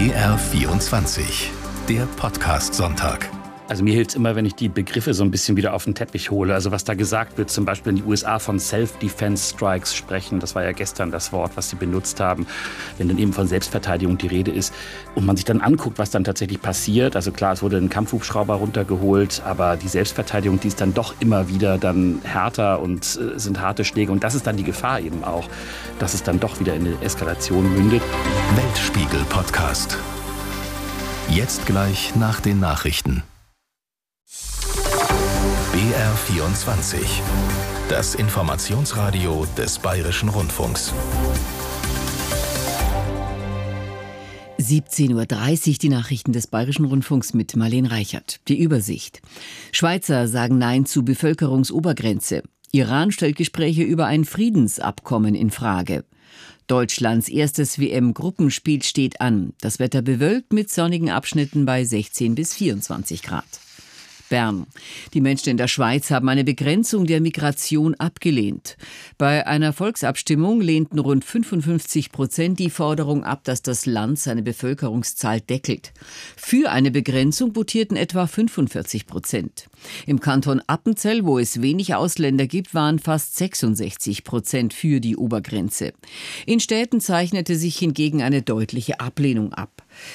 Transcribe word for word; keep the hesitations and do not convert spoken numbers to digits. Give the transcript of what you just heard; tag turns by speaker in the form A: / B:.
A: B R vierundzwanzig, der Podcast-Sonntag.
B: Also mir hilft es immer, wenn ich die Begriffe so ein bisschen wieder auf den Teppich hole. Also was da gesagt wird, zum Beispiel in die U S A von Self-Defense-Strikes sprechen. Das war ja gestern das Wort, was sie benutzt haben, wenn dann eben von Selbstverteidigung die Rede ist. Und man sich dann anguckt, was dann tatsächlich passiert. Also klar, es wurde ein Kampfhubschrauber runtergeholt, aber die Selbstverteidigung, die ist dann doch immer wieder dann härter und äh, sind harte Schläge. Und das ist dann die Gefahr eben auch, dass es dann doch wieder in eine Eskalation mündet.
A: Weltspiegel-Podcast. Jetzt gleich nach den Nachrichten. B R vierundzwanzig, das Informationsradio des Bayerischen Rundfunks.
C: siebzehn Uhr dreißig, die Nachrichten des Bayerischen Rundfunks mit Marlene Reichert. Die Übersicht. Schweizer sagen Nein zu Bevölkerungsobergrenze. Iran stellt Gespräche über ein Friedensabkommen in Frage. Deutschlands erstes W M-Gruppenspiel steht an. Das Wetter bewölkt mit sonnigen Abschnitten bei sechzehn bis vierundzwanzig Grad. Bern. Die Menschen in der Schweiz haben eine Begrenzung der Migration abgelehnt. Bei einer Volksabstimmung lehnten rund fünfundfünfzig Prozent die Forderung ab, dass das Land seine Bevölkerungszahl deckelt. Für eine Begrenzung votierten etwa fünfundvierzig Prozent. Im Kanton Appenzell, wo es wenig Ausländer gibt, waren fast sechsundsechzig Prozent für die Obergrenze. In Städten zeichnete sich hingegen eine deutliche Ablehnung ab.